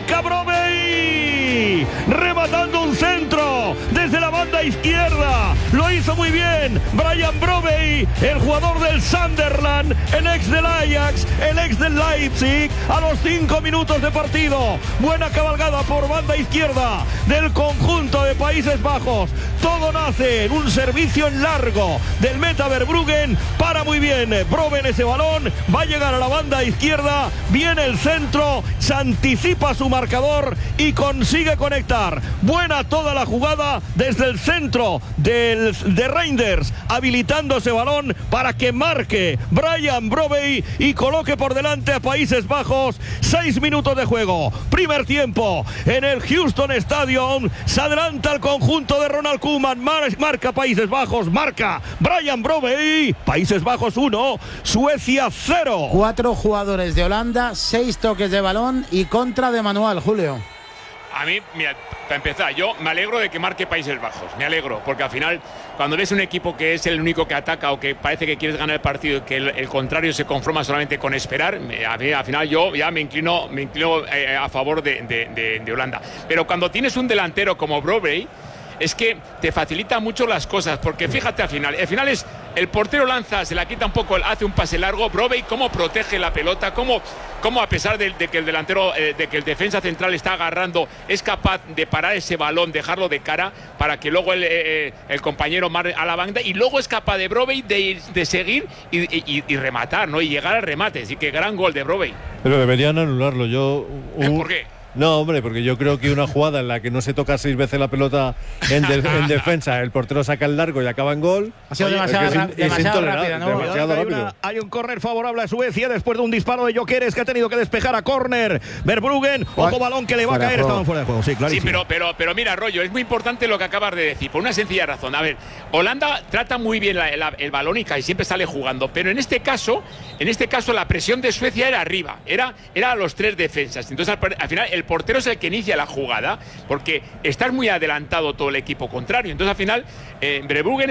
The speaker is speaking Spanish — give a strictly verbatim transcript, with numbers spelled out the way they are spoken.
marca Brobbey, rematando un centro desde la banda izquierda, lo hizo muy bien Bryan Brobbey, el jugador del Sunderland, el ex del Ajax, el ex del Leipzig, a los cinco minutos de partido. Buena cabalgada por banda izquierda del conjunto de Países Bajos. Todo nace en un servicio en largo del meta Verbruggen. Para muy bien Brobbey en ese balón, va a llegar a la banda izquierda, viene el centro, se anticipa su marcador y consigue conectar. Buena toda la jugada desde el centro del, de Reinders, habilitando ese balón para que marque Bryan Brobbey y coloque por delante a Países Bajos. Seis minutos de juego, primer tiempo en el Houston Stadium. Se adelanta el conjunto de Ronald Koeman, Mar- marca Países Bajos, marca Bryan Brobbey. Países Bajos uno, Suecia cero. Cuatro jugadores de Holanda, seis toques de balón y contra de manual, Julio. A mí, mira, para empezar, yo me alegro de que marque Países Bajos, me alegro, porque al final, cuando ves un equipo que es el único que ataca o que parece que quieres ganar el partido y que el, el contrario se conforma solamente con esperar, a mí, al final yo ya me inclino, me inclino eh, a favor de, de, de, de Holanda. Pero cuando tienes un delantero como Brobbey, es que te facilita mucho las cosas, porque fíjate al final, al final es el portero lanza, se la quita un poco, hace un pase largo, Brobbey cómo protege la pelota, cómo, cómo a pesar de, de que el delantero, eh, de que el defensa central está agarrando, es capaz de parar ese balón, dejarlo de cara para que luego el, eh, el compañero marque a la banda, y luego es capaz de Brobbey de, de seguir y, y, y rematar, ¿no? Y llegar al remate, así que gran gol de Brobbey. Pero deberían anularlo. Yo un... ¿Por qué? No, hombre, porque yo creo que una jugada en la que no se toca seis veces la pelota en, de, en defensa, el portero saca el largo y acaba en gol. Ha sido Oye, demasiado, es, ra- es demasiado intolerable, rápida, ¿no? demasiado Hay, rápido. una, hay un córner favorable a Suecia después de un disparo de Gyökeres que ha tenido que despejar a córner. Verbruggen, ojo balón que le va a caer, estaban fuera de juego. Sí, clarísimo. Sí, pero, pero, pero mira, Rollo, es muy importante lo que acabas de decir, por una sencilla razón. A ver, Holanda trata muy bien la, la, el balón y casi siempre sale jugando, pero en este caso, en este caso la presión de Suecia era arriba, era, era a los tres defensas. Entonces al, al final el portero es el que inicia la jugada, porque estás muy adelantado todo el equipo contrario. Entonces al final, eh, Verbruggen